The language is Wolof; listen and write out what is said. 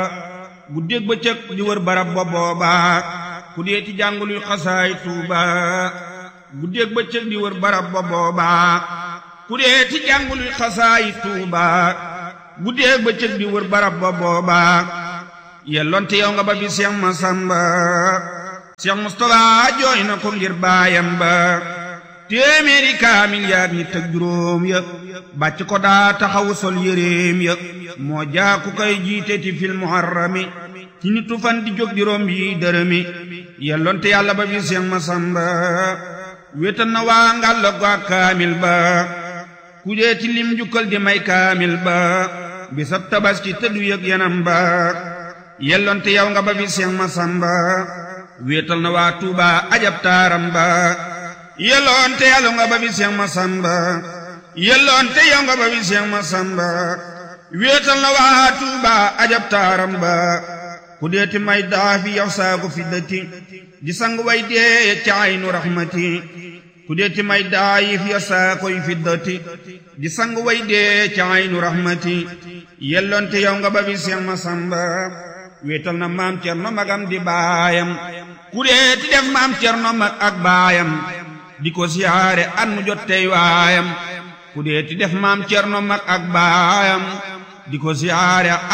guddeeg bëccëg di wër barab ba booba ku dee ti jànguluy xasaay Tuuba guddeeg bëccëg di wër barab ba booba ku dee ti jànguluy xasaay Tuuba guddeeg bëccëg di wër barab ba booba yelloonte yow nga ba bi Seex Masamba Seex Mustafa jooy na ko ngir baayam ba téeméeri kaamil yaag ñi teg juróom ya bàcc ko daa taxawu sol yéreem ya moo jaaku koy jiite ti fil muharrami ci nitu fan di jóg di romb yi dërëmi yelloonte yàlla ba bi Seex Masamba wéetal na waa ngàll go ak kaamil ba ku dee ti lim jukkal di may kaamil ba bisab tabaski tëddu yëg yanam ba yelloonte yow nga ba bi Seex Masamba wéetal na waa Tuuba ajab taaram ba yelloonte yàlla nga ba bi Seex Masamba yelloonte yow nga ba bi Seex Masamba wéetal na waa Tuuba ajab taaram ba ku deeti may daafi yow saaku fiddati di sang way dee ca aynu rahmati ku deeti may daayif yow saakoy fiddati di sang way dee ca aynu rahmati yelloonte yow nga ba bi Seex Masamba wéetal na maam Cerno magam di baayam ku deeti def maam Cerno mag ak baayam di ko siyaare at mu jot tey waayam ku deeti def maam Cerno mag ak baayam di ko siyaare